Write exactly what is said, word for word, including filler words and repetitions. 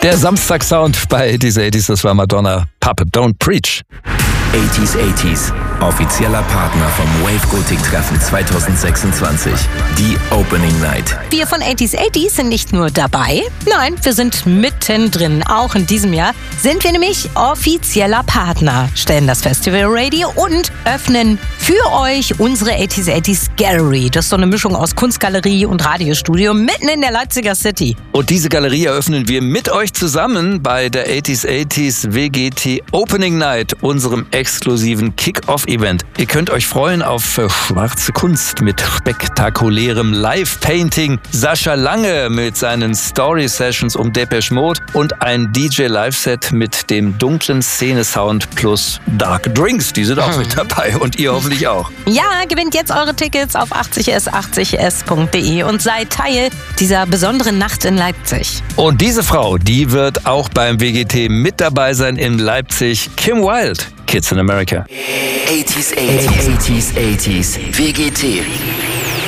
Der Samstagsound bei achtzig achtzig, das war Madonna. Papa, don't preach. achtzig achtzig, offizieller Partner vom Wave Gothic Treffen zwanzig sechsundzwanzig. Die Opening Night. Wir von achtzig achtzig sind nicht nur dabei, nein, wir sind mittendrin. Auch in diesem Jahr sind wir nämlich offizieller Partner, stellen das Festival ready und öffnen für euch unsere achtzig achtzig Gallery. Das ist so eine Mischung aus Kunstgalerie und Radiostudio mitten in der Leipziger City. Und diese Galerie eröffnen wir mit euch zusammen bei der achtzig achtzig W G T Opening Night, unserem exklusiven Kick-Off-Event. Ihr könnt euch freuen auf äh, schwarze Kunst mit spektakulärem Live-Painting, Sascha Lange mit seinen Story-Sessions um Depeche Mode und ein D J-Live-Set mit dem dunklen Szene-Sound plus Dark Drinks. Die sind auch mit dabei und ihr hoffentlich auch. Ja, gewinnt jetzt eure Tickets auf achtzig s achtzig s punkt de und seid Teil dieser besonderen Nacht in Leipzig. Und diese Frau, die wird auch beim W G T mit dabei sein in Leipzig. Kim Wilde, Kids in America. achtzig achtzig, achtzig achtzig, W G T.